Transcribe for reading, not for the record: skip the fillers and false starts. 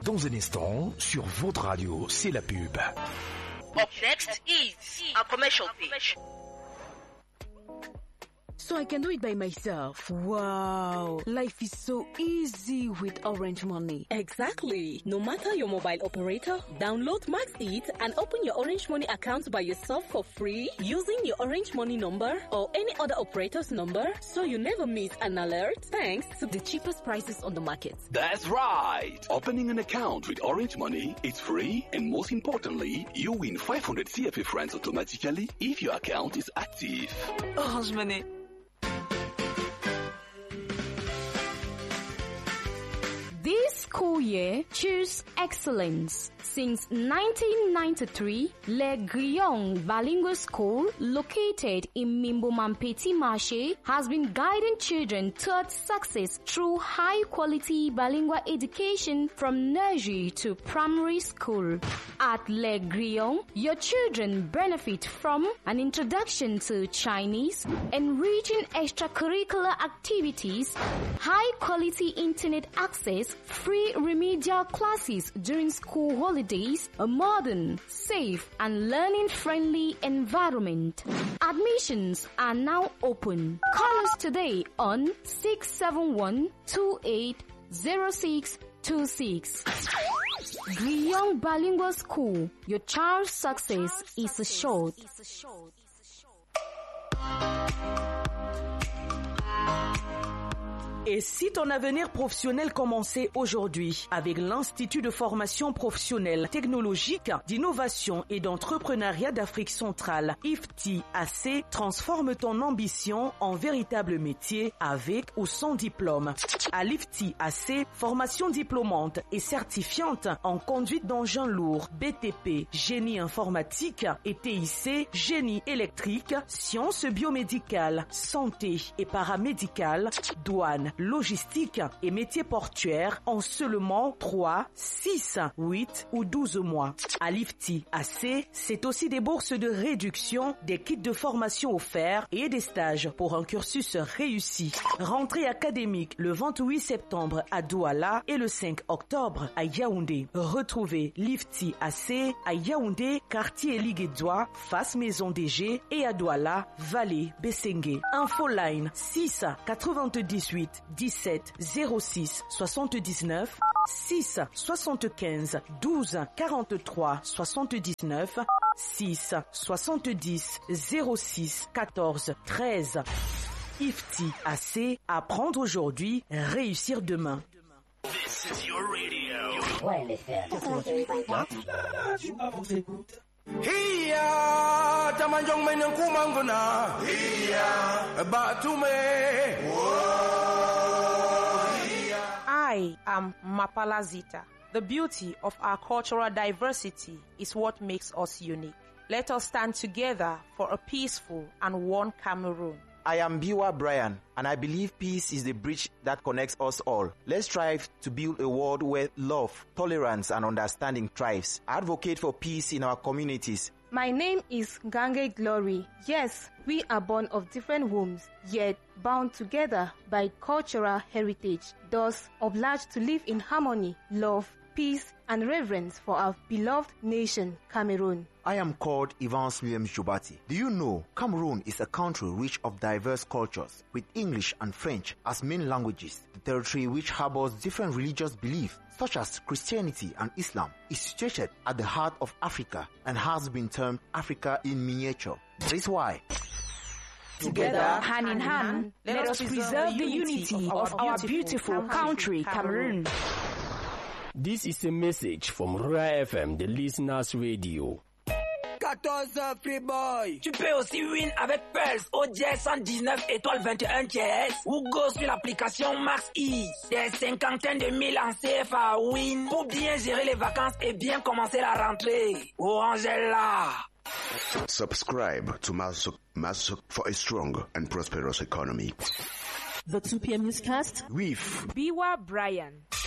Dans un instant, sur votre radio, c'est la pub. Up next is a commercial page. So I can do it by myself. Wow, life is so easy with Orange Money. Exactly. No matter your mobile operator, download Max It and open your Orange Money account by yourself for free using your Orange Money number or any other operator's number, so you never miss an alert thanks to the cheapest prices on the market. That's right. Opening an account with Orange Money is free, and most importantly, you win 500 CFA francs automatically if your account is active. Orange Money. This school year, choose excellence. Since 1993, Le Grillon Bilingual School, located in Mimbo-Mampeti Marché, has been guiding children towards success through high-quality bilingual education from nursery to primary school. At Le Grillon, your children benefit from an introduction to Chinese, enriching extracurricular activities, high-quality internet access, free remedial classes during school holidays, a modern, safe, and learning-friendly environment. Admissions are now open. Call us today on 671-280626. Grillon Bilingual School. Your child's success is assured. Et si ton avenir professionnel commençait aujourd'hui avec l'Institut de formation professionnelle, technologique, d'innovation et d'entrepreneuriat d'Afrique centrale, IFTI-AC, transforme ton ambition en véritable métier avec ou sans diplôme. À l'IFTI-AC, formation diplômante et certifiante en conduite d'engins lourds, BTP, génie informatique et TIC, génie électrique, sciences biomédicales, santé et paramédicales, douane, logistique et métiers portuaires en seulement 3, 6, 8 ou 12 mois. À l'IFTI-AC, c'est aussi des bourses de réduction, des kits de formation offerts et des stages pour un cursus réussi. Rentrée académique le 28 septembre à Douala et le 5 octobre à Yaoundé. Retrouvez l'IFTI-AC à Yaoundé, quartier Liguédois, face Maison DG et à Douala, Vallée, Bessengue. Infoline 6 98 17 06 79 6 75 12 43 79 6 70 06 14 13. IFTI-AC, apprendre aujourd'hui, réussir demain. This is your radio. Ouais, Hiya, tamanjong meneng kumanguna. Hiya, batume. I am Mapala Zita. The beauty of our cultural diversity is what makes us unique. Let us stand together for a peaceful and one Cameroon. I am Biwa Brian, and I believe peace is the bridge that connects us all. Let's strive to build a world where love, tolerance, and understanding thrives. Advocate for peace in our communities. My name is Gange Glory. Yes, we are born of different wombs, yet bound together by cultural heritage, thus obliged to live in harmony, love, peace, and reverence for our beloved nation, Cameroon. I am called Evans Williams Jobati. Do you know Cameroon is a country rich of diverse cultures, with English and French as main languages. The territory, which harbors different religious beliefs, such as Christianity and Islam, is situated at the heart of Africa and has been termed Africa in miniature. That is why, together, hand in hand, let us preserve the unity of our beautiful country, Cameroon. This is a message from Royal FM, the listeners' radio. 14 free boy. Tu peux aussi win avec Pulse au dièse 119 étoile 21 dièse ou go sur l'application Max Ease. Des cinquantaines de mille en CFA win pour bien gérer les vacances et bien commencer la rentrée. Orange est là. Subscribe to Masuk for a strong and prosperous economy. The 2 p.m. newscast with Biwa Brian.